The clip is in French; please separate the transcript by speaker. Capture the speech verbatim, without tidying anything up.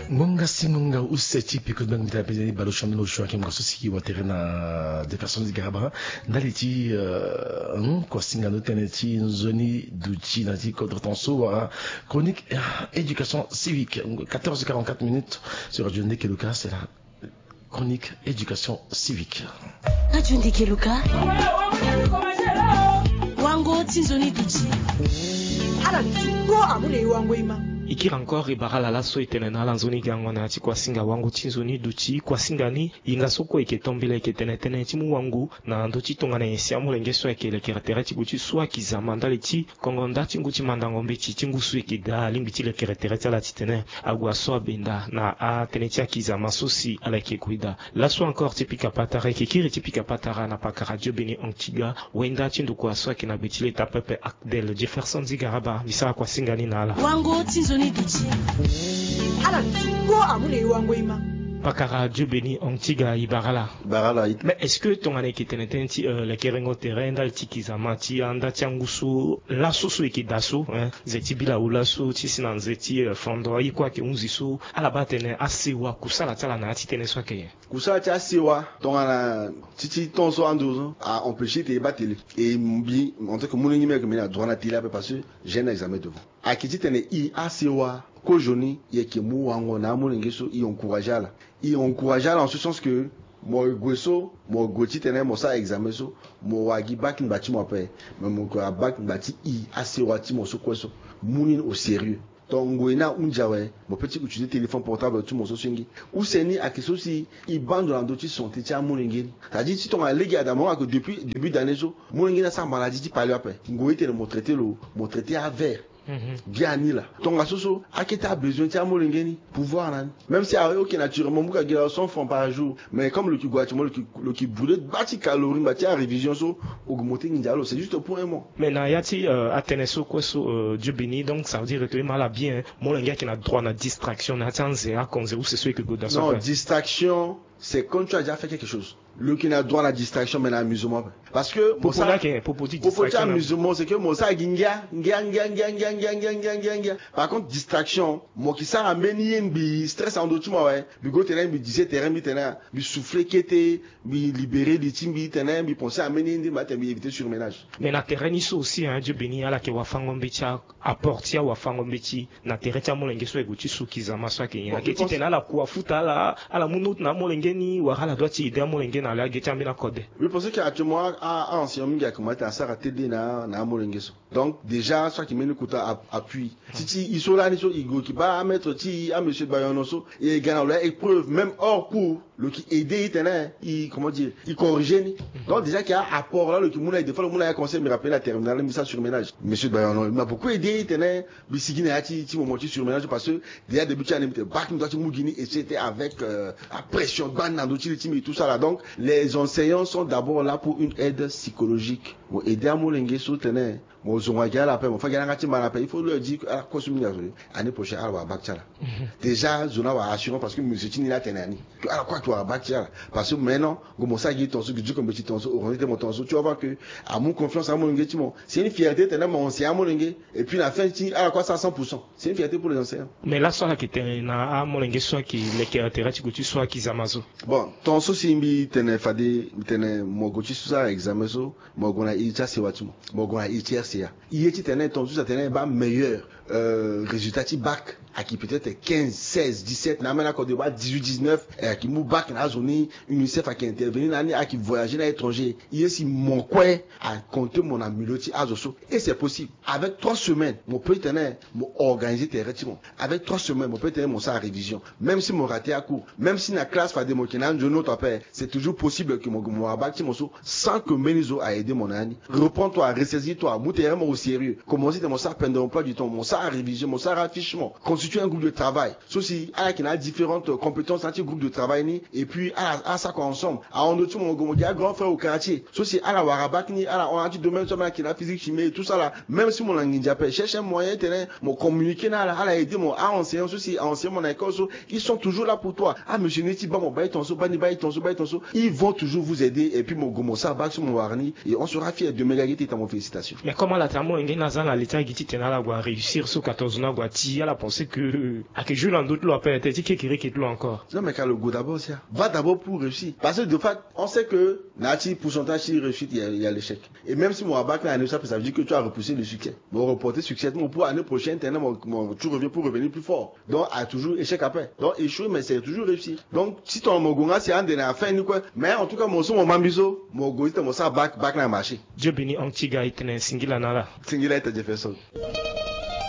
Speaker 1: Ngonga singonga useti piko bang mita pezeni balo chamelo shwa kim ko sosi wa terena de personnes de Garabara daliti euh ko singa no teneti zoni duchi nati ko tanso wa chronique éducation civique quatorze heures quarante-quatre minutes sur Radio Ndekeluka, c'est la chronique éducation civique.
Speaker 2: Radio Ndekeluka wango tizoni duchi ala tuko amule wango ima
Speaker 3: ikira encore ibarala la so itenena la nzoni gango na ati kwa singa wangu chinzoni duchi kwa singa ni inga soko iketombele iketenetene timu wangu na ndochi tongana yesi mulenge so ekele keretere tibuchi so akizama ndali ti kongonda tinguchi mandango mbechi tingusu ikida limbiti le keretere tala titene agwa so abenda na a teneti akizama sosi ala kekuida la so encore tipika patara kikiri tipika patara na paka Radio Beni Antiga wenda tindu kwa so akina betile tapepe akdel Jefferson Zigaraba bisa kwa singa ni nala
Speaker 2: wango tizoni ala tuko amule wango ima
Speaker 3: Pakara Radio Beni Antiga Ibarala.
Speaker 4: Ibarala.
Speaker 3: Mais est-ce que ton année qui était ti le kerengo terrain dans le tikizama ti anda tiangusu la soso ekidaso hein zeti bila ulaso ti sinan zeti fondo yi kwa ke unzisu ala batene asewa kusala tala na ti tene so ke
Speaker 4: kusala ti asewa ton ana titi ton so andozo a empêcher te batele et mbi en tant que moulini me que me na droit na tila parce que j'ai un examen devant a kiti tene i asewa ko joni yeke mu wango na molingi so i encourager la i encourager en ce sens que mo gweso mo goti tene mo sa examen so mo wagi back bati mo pe mais mo ko back bati i assez wati mo so kweso munin au sérieux tongo ina unjawe mo petit utiliser téléphone portable tout mo so singi ou seni akeso si i bando la ndoti son ti amulingi ça dit si ton a légui adamo que depuis début d'année so mulingi na sa maladie ti parler après ngoyi tene mo traiter le mo traiter à vert bien là donc à soso a qui a besoin de molengeni pouvoir là même si a ok naturellement beaucoup de cent francs par jour mais comme le qui guatimo le qui le qui boule bâti calories bâti à révision so augmenter ninjalo c'est juste pour un mois
Speaker 3: mais na yati ateneso quoi so Dieu béni donc ça veut dire que mal à bien molenga qui a droit à distraction na tanze à konze ou c'est ce que goda
Speaker 4: non distraction c'est quand tu as déjà fait quelque chose. Le qui n'a droit à la distraction, mais l'amusement. Parce que,
Speaker 3: pour ça, pour
Speaker 4: pour amusement, c'est que, moi, ça, ginga, ginga, ginga, ginga, ginga, ginga, ginga. Par contre, distraction, moi, qui ça, amène, bi, stress en d'autres, moi, ouais. Bi, go, tenez, bi, disait, terrain, bi, tenez, bi, souffler, kété, bi, libérer, les teams, bi, tenez, bi, penser, amener, bi, matin, bi, éviter surménage.
Speaker 3: Mais, na terrain, ici aussi, hein, Dieu béni, à la ke wafango mbecha, apporte ya wafango mbechi, na terrain, tia molenge, so, eguchi, su, kizama, so, ke, na, keti, tena, la, kuwa, futa, la, ala, munut, na, molenge, ni, wahala, doit, idea, molenge, na, la, geti, amina, code.
Speaker 4: Oui, parce que, actuellement, à, ancien, m'y comment à ça, à t'aider, na, na, molenge, so. Donc, déjà, soit qui mène le côté appui. Si, ils sont là, ils sont, ils qui va mettre, ti, à monsieur Bayonoso, et il gagne la épreuve, même hors cours, le qui aider, il tenait, il, comment dire, il corrigeait. Donc, déjà, qu'il y a apport là, le qui moulait, des fois, le moulait a conseillé, me rappeler la terminale, mais ça sur ménage. Monsieur Bayono, il m'a beaucoup aidé, il tenait, bisigine, a ti, ti, moment, sur ménage, parce que, déjà, début, tu as mis, bac, nous, tu mougini, et c'était avec, euh, la pression, ban, dans d'autres, et tout ça là. Donc, les enseignants sont d'abord là pour une aide psychologique. Pour aider à moulengue, soutenir. Mon zonga la paix, mon frère Gangati Malapé, il faut leur dire à la consommation l'année prochaine, à la Bakchala. Déjà, Zona va assurer parce que monsieur Tini là, tenani. Alors quoi, tu vas Bakchala. Parce que maintenant, comme ça, il y a ton sou, tu comme petit ton sou, on était mon ton sou, tu vas voir que, à mon confiance à mon engagement, c'est une fierté, t'es là, mon ancien à mon engagement, et puis la fin, à la quoi, ça cent pour cent. C'est une fierté pour les enseignants.
Speaker 3: Mais là, soit qui était à mon engagement, qui les caractéristiques que tu sois qui zamazo.
Speaker 4: Bon, ton sou, si il tenait fadé, tenait mon goût, ça, examen, mon gona, il t'a c'est watimo, mon gona, il t'a il est tenu ton sous un meilleur euh, résultat ti bac à qui peut-être quinze, seize, dix-sept n'a même encore de bac dix-huit, dix-neuf à qui mou bac na zone UNICEF à qui intervenir l'année à qui voyager à l'étranger il est si mon coin à compter mon amuloti à Zoso et c'est possible avec trois semaines mon peut tenir mon organiser territorialement avec trois semaines mon peut tenir mon ça à révision même si mon raté à cours même si la classe fa démokina je note après c'est toujours possible que mon mon bac ti mon so sans que Menizo a aidé mon année reprends-toi ressaisis-toi mouter au sérieux commencer de mon ça pendant emploi du temps mon ça à révision mon ça à affichement constituer un groupe de travail ceci à qui a différentes compétences anti groupe de travail ni et puis à à ça quoi ensemble à on tout mon grand frère au quartier ceci à la warabak ni à la on a du domaine sur qui la physique chimie et tout ça là même si mon langue j'appelle cherche un moyen terrain mon communiquer là à la aider mon à enseignant ceci à enseigner mon école ils sont toujours là pour toi ah monsieur Neti bon baï ton so, bani baï ton so, baï ton so. Ils vont toujours vous aider et puis mon gomo ça bac sur mon warni et on sera fiers de Megagiti ta mon félicitations.
Speaker 3: Mais comment la tamo engé nazan la l'état giti tenala gwa réussir sur quatorze na gwa ti à la penser que à que je l'en doute lo appelle t'es dit que kiri qui encore.
Speaker 4: Non mais quand le go d'abord ça. Va d'abord pour réussir parce que de fait on sait que nati pourcentage si réussite il y a, il y a l'échec. Et même si mon bac là ça veut dire que tu as repoussé le succès. Mon reporter succès mon pour année prochaine mon, mon, tu reviens pour revenir plus fort. Donc a toujours échec après. Donc échouer mais c'est toujours réussir. Donc si ton mogonga c'est un de la fin ni quoi mais en tout cas mon son mon mambiso mon goïste mon ça bac bac na marché.
Speaker 3: Dieu béni Antiga itene singila nala.
Speaker 4: Singila ite Jefferson.